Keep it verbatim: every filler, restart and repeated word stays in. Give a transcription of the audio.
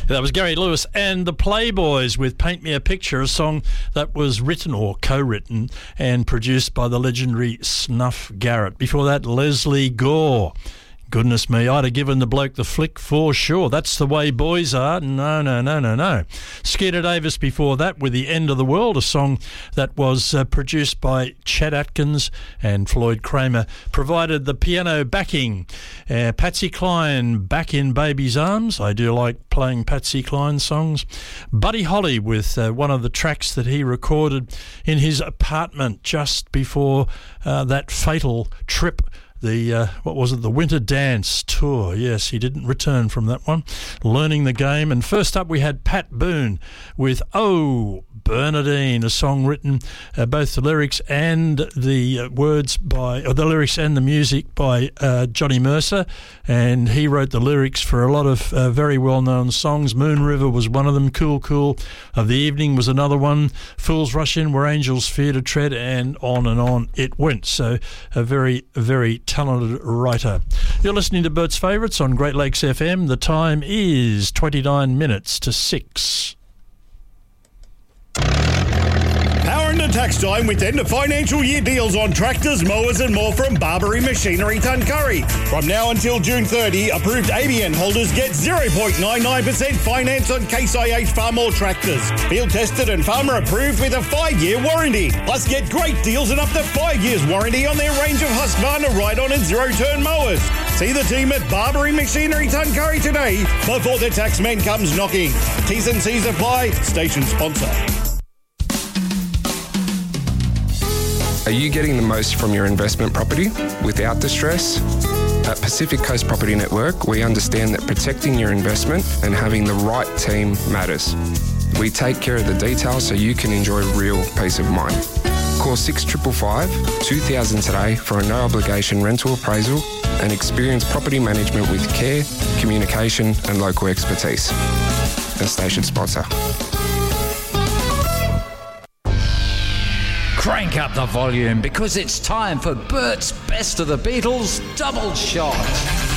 That was Gary Lewis and the Playboys with Paint Me a Picture, a song that was written or co-written and produced by the legendary Snuff Garrett. Before that, Leslie Gore. Goodness me, I'd have given the bloke the flick for sure. That's the way boys are. No, no, no, no, no. Skeeter Davis before that with The End of the World, a song that was uh, produced by Chet Atkins and Floyd Kramer, provided the piano backing. Uh, Patsy Cline, Back in Baby's Arms. I do like playing Patsy Cline songs. Buddy Holly with uh, one of the tracks that he recorded in his apartment just before uh, that fatal trip. The, uh, what was it, the Winter Dance Tour. Yes, he didn't return from that one. Learning the Game. And first up we had Pat Boone with Oh, Bernadine, a song written, uh, both the lyrics and the uh, words by, or the lyrics and the music by uh, Johnny Mercer. And he wrote the lyrics for a lot of uh, very well-known songs. Moon River was one of them. Cool Cool of the Evening was another one. Fools Rush In, Where Angels Fear to Tread, and on and on it went. So a very, very talented writer. You're listening to Bert's Favourites on Great Lakes F M. The time is twenty-nine minutes to six. Power into tax time with end of financial year deals on tractors, mowers and more from Barbary Machinery Tuncurry. From now until June thirtieth, approved A B N holders get zero point nine nine percent finance on Case I H Farmall tractors. Field tested and farmer approved with a five-year warranty. Plus get great deals and up to five years warranty on their range of Husqvarna ride-on and zero-turn mowers. See the team at Barbary Machinery Tuncurry today before the taxman comes knocking. T's and C's apply. Station sponsor. Are you getting the most from your investment property without the stress? At Pacific Coast Property Network, we understand that protecting your investment and having the right team matters. We take care of the details so you can enjoy real peace of mind. Call six five five, two thousand today for a no-obligation rental appraisal and experience property management with care, communication and local expertise. A station sponsor. Crank up the volume because it's time for Bert's Best of the Beatles Double Shot.